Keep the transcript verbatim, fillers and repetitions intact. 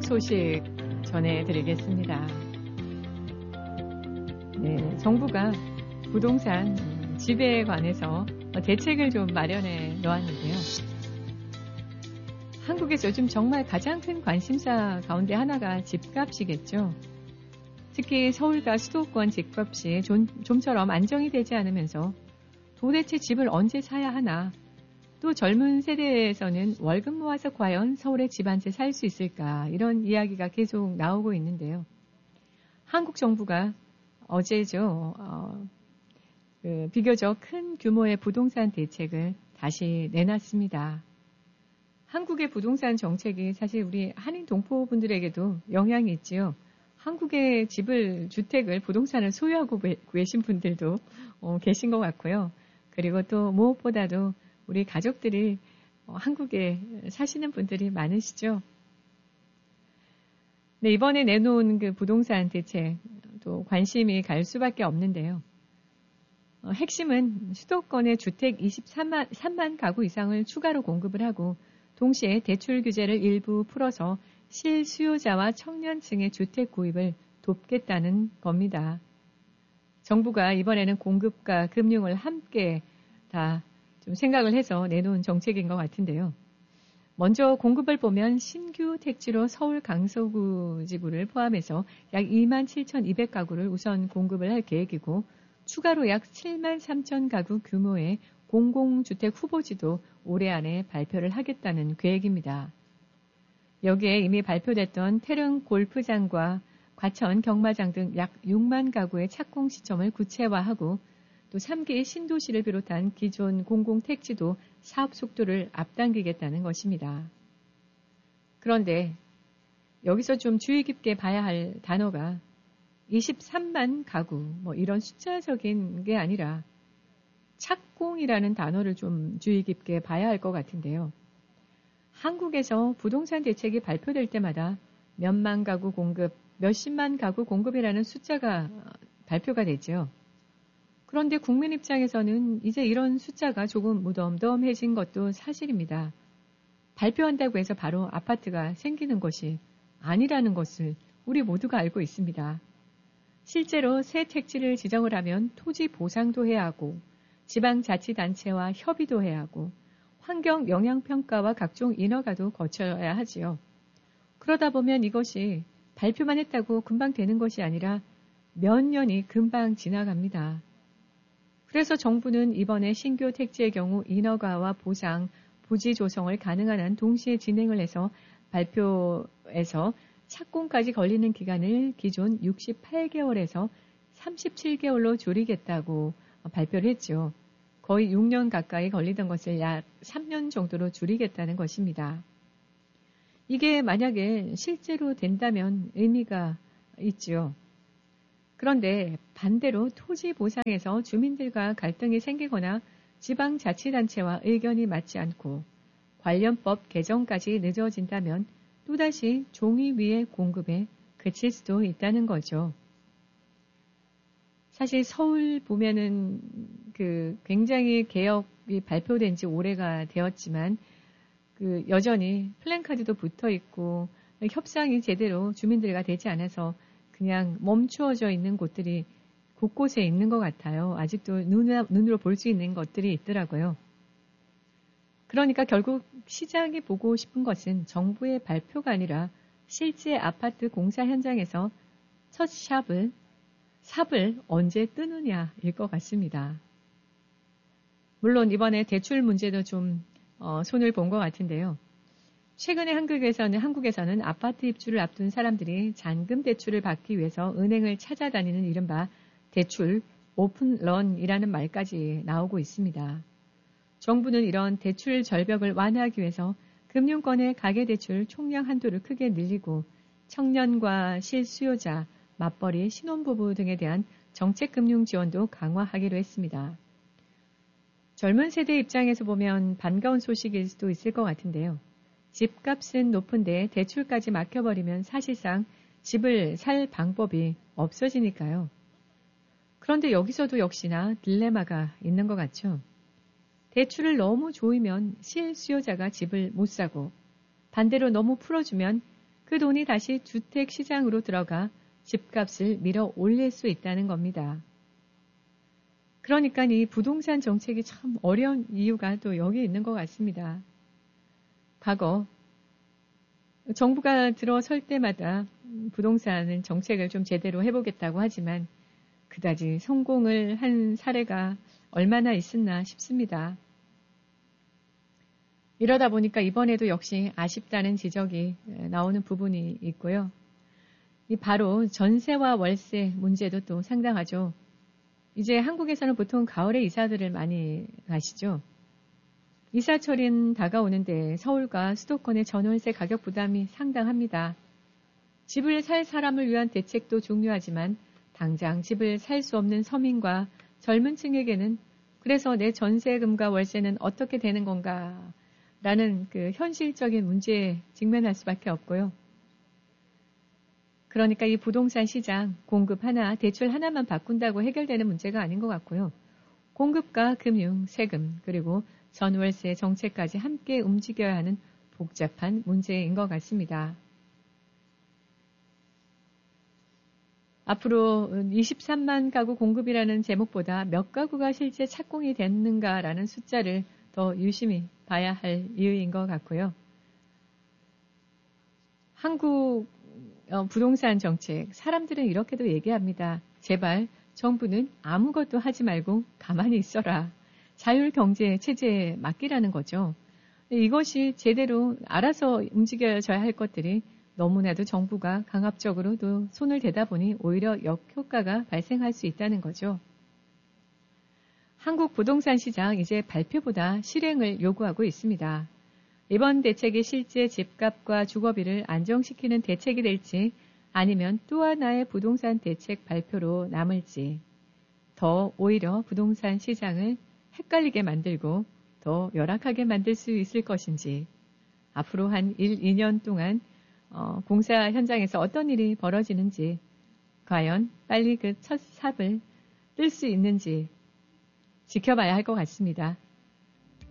소식 전해드리겠습니다. 네, 정부가 부동산 지배에 관해서 대책을 좀 마련해 놓았는데요. 한국에서 요즘 정말 가장 큰 관심사 가운데 하나가 집값이겠죠. 특히 서울과 수도권 집값이 좀, 좀처럼 안정이 되지 않으면서 도대체 집을 언제 사야 하나, 또 젊은 세대에서는 월급 모아서 과연 서울에 집 한 채 살 수 있을까, 이런 이야기가 계속 나오고 있는데요. 한국 정부가 어제죠, 어, 그 비교적 큰 규모의 부동산 대책을 다시 내놨습니다. 한국의 부동산 정책이 사실 우리 한인 동포분들에게도 영향이 있지요. 한국의 집을, 주택을, 부동산을 소유하고 계신 분들도 어, 계신 것 같고요. 그리고 또 무엇보다도 우리 가족들이 어, 한국에 사시는 분들이 많으시죠. 네, 이번에 내놓은 그 부동산 대책 또 관심이 갈 수밖에 없는데요. 어, 핵심은 수도권의 주택 이십삼만 삼만 가구 이상을 추가로 공급을 하고 동시에 대출 규제를 일부 풀어서 실수요자와 청년층의 주택 구입을 돕겠다는 겁니다. 정부가 이번에는 공급과 금융을 함께 다 좀 생각을 해서 내놓은 정책인 것 같은데요. 먼저 공급을 보면 신규 택지로 서울 강서구 지구를 포함해서 약 이만 칠천이백 가구를 우선 공급을 할 계획이고 추가로 약 칠만 삼천 가구 규모의 공공주택 후보지도 올해 안에 발표를 하겠다는 계획입니다. 여기에 이미 발표됐던 태릉 골프장과 과천 경마장 등 약 육만 가구의 착공 시점을 구체화하고 또 삼 기 신도시를 비롯한 기존 공공택지도 사업 속도를 앞당기겠다는 것입니다. 그런데 여기서 좀 주의 깊게 봐야 할 단어가 이십삼만 가구, 뭐 이런 숫자적인 게 아니라 착공이라는 단어를 좀 주의 깊게 봐야 할 것 같은데요. 한국에서 부동산 대책이 발표될 때마다 몇만 가구 공급, 몇십만 가구 공급이라는 숫자가 발표가 되죠. 그런데 국민 입장에서는 이제 이런 숫자가 조금 무덤덤해진 것도 사실입니다. 발표한다고 해서 바로 아파트가 생기는 것이 아니라는 것을 우리 모두가 알고 있습니다. 실제로 새 택지를 지정을 하면 토지 보상도 해야 하고 지방자치단체와 협의도 해야 하고 환경 영향평가와 각종 인허가도 거쳐야 하지요. 그러다 보면 이것이 발표만 했다고 금방 되는 것이 아니라 몇 년이 금방 지나갑니다. 그래서 정부는 이번에 신규 택지의 경우 인허가와 보상, 부지 조성을 가능한 한 동시에 진행을 해서 발표에서 착공까지 걸리는 기간을 기존 육십팔 개월에서 삼십칠 개월로 줄이겠다고 발표를 했죠. 거의 육 년 가까이 걸리던 것을 약 삼 년 정도로 줄이겠다는 것입니다. 이게 만약에 실제로 된다면 의미가 있죠. 그런데 반대로 토지 보상에서 주민들과 갈등이 생기거나 지방자치단체와 의견이 맞지 않고 관련법 개정까지 늦어진다면 또다시 종이 위의 공급에 그칠 수도 있다는 거죠. 사실 서울 보면은 그 굉장히 개혁이 발표된 지 오래가 되었지만 그 여전히 플랜카드도 붙어 있고 협상이 제대로 주민들과 되지 않아서 그냥 멈추어져 있는 곳들이 곳곳에 있는 것 같아요. 아직도 눈, 눈으로 볼 수 있는 것들이 있더라고요. 그러니까 결국 시장이 보고 싶은 것은 정부의 발표가 아니라 실제 아파트 공사 현장에서 첫 샵을, 삽을 언제 뜨느냐일 것 같습니다. 물론 이번에 대출 문제도 좀 어, 손을 본 것 같은데요. 최근에 한국에서는, 한국에서는 아파트 입주를 앞둔 사람들이 잔금 대출을 받기 위해서 은행을 찾아다니는 이른바 대출 오픈런이라는 말까지 나오고 있습니다. 정부는 이런 대출 절벽을 완화하기 위해서 금융권의 가계대출 총량 한도를 크게 늘리고 청년과 실수요자, 맞벌이, 신혼부부 등에 대한 정책금융 지원도 강화하기로 했습니다. 젊은 세대 입장에서 보면 반가운 소식일 수도 있을 것 같은데요. 집값은 높은데 대출까지 막혀버리면 사실상 집을 살 방법이 없어지니까요. 그런데 여기서도 역시나 딜레마가 있는 것 같죠. 대출을 너무 조이면 실수요자가 집을 못 사고 반대로 너무 풀어주면 그 그 돈이 다시 주택 시장으로 들어가 집값을 밀어 올릴 수 있다는 겁니다. 그러니까 이 부동산 정책이 참 어려운 이유가 또 여기 있는 것 같습니다. 과거 정부가 들어설 때마다 부동산 정책을 좀 제대로 해보겠다고 하지만 그다지 성공을 한 사례가 얼마나 있었나 싶습니다. 이러다 보니까 이번에도 역시 아쉽다는 지적이 나오는 부분이 있고요. 이 바로 전세와 월세 문제도 또 상당하죠. 이제 한국에서는 보통 가을에 이사들을 많이 가시죠. 이사철인 다가오는데 서울과 수도권의 전월세 가격 부담이 상당합니다. 집을 살 사람을 위한 대책도 중요하지만 당장 집을 살 수 없는 서민과 젊은 층에게는 그래서 내 전세금과 월세는 어떻게 되는 건가 라는 그 현실적인 문제에 직면할 수밖에 없고요. 그러니까 이 부동산 시장 공급 하나, 대출 하나만 바꾼다고 해결되는 문제가 아닌 것 같고요. 공급과 금융, 세금, 그리고 전월세 정책까지 함께 움직여야 하는 복잡한 문제인 것 같습니다. 앞으로 이십삼만 가구 공급이라는 제목보다 몇 가구가 실제 착공이 됐는가라는 숫자를 더 유심히 봐야 할 이유인 것 같고요. 한국 부동산 정책, 사람들은 이렇게도 얘기합니다. 제발 정부는 아무것도 하지 말고 가만히 있어라. 자율경제 체제에 맡기라는 거죠. 이것이 제대로 알아서 움직여져야 할 것들이 너무나도 정부가 강압적으로 또 손을 대다 보니 오히려 역효과가 발생할 수 있다는 거죠. 한국 부동산 시장 이제 발표보다 실행을 요구하고 있습니다. 이번 대책이 실제 집값과 주거비를 안정시키는 대책이 될지 아니면 또 하나의 부동산 대책 발표로 남을지 더 오히려 부동산 시장을 헷갈리게 만들고 더 열악하게 만들 수 있을 것인지 앞으로 한 일, 이 년 동안 어, 공사 현장에서 어떤 일이 벌어지는지 과연 빨리 그 첫 삽을 뜰 수 있는지 지켜봐야 할 것 같습니다.